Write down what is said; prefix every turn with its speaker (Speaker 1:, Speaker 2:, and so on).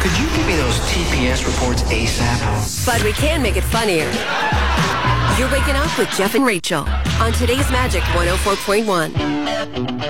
Speaker 1: Could you give me those TPS reports ASAP?
Speaker 2: But we can make it funnier. You're waking up with Jeff and Rachel on today's Magic 104.1.